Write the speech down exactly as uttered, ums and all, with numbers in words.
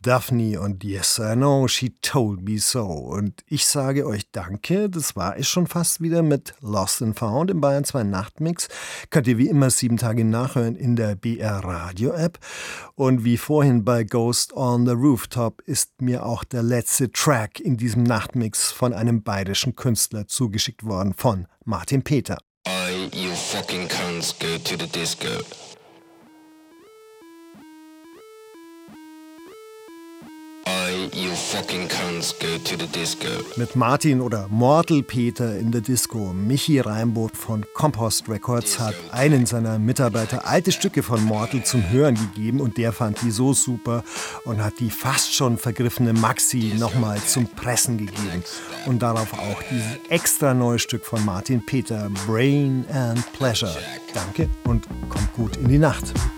Daphne und Yes I Know, She Told Me So. Und ich sage euch danke, das war es schon fast wieder mit Lost and Found im Bayern zwei Nachtmix. Könnt ihr wie immer sieben Tage nachhören in der B R Radio App. Und wie vorhin bei Ghost on the Rooftop ist mir auch der letzte Track in diesem Nachtmix von einem bayerischen Künstler zugeschickt worden, von Martin Peter. I, you fucking cunts, go to the disco. I, you fucking cunts, go to the disco. Mit Martin oder Mortal Peter in der Disco. Michi Reimboth von Compost Records hat einen seiner Mitarbeiter alte Stücke von Mortal zum Hören gegeben und der fand die so super und hat die fast schon vergriffene Maxi nochmal zum Pressen gegeben. Und darauf auch dieses extra neue Stück von Martin Peter, Brain and Pleasure. Danke und kommt gut in die Nacht.